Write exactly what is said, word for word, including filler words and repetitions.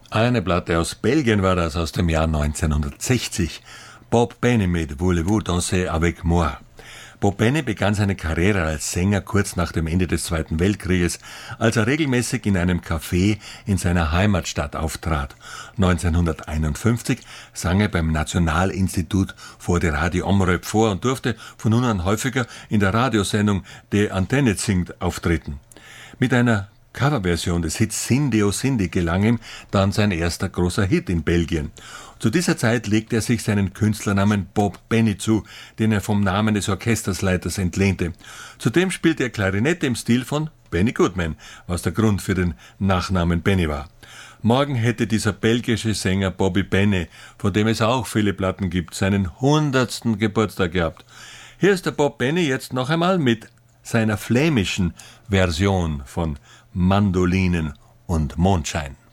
Eine Platte aus Belgien war das, aus dem Jahr neunzehnhundertsechzig. Bob Benny mit Voulez-vous danser avec moi. Bob Benny begann seine Karriere als Sänger kurz nach dem Ende des Zweiten Weltkrieges, als er regelmäßig in einem Café in seiner Heimatstadt auftrat. neunzehnhunderteinundfünfzig sang er beim Nationalinstitut vor der Radio Omröp vor und durfte von nun an häufiger in der Radiosendung Die Antenne singt auftreten. Mit einer Coverversion des Hits Cindy oh Cindy gelang ihm dann sein erster großer Hit in Belgien. Zu dieser Zeit legte er sich seinen Künstlernamen Bob Benny zu, den er vom Namen des Orchestersleiters entlehnte. Zudem spielte er Klarinette im Stil von Benny Goodman, was der Grund für den Nachnamen Benny war. Morgen hätte dieser belgische Sänger Bobby Benny, von dem es auch viele Platten gibt, seinen hundertsten Geburtstag gehabt. Hier ist der Bob Benny jetzt noch einmal mit seiner flämischen Version von Mandolinen und Mondschein.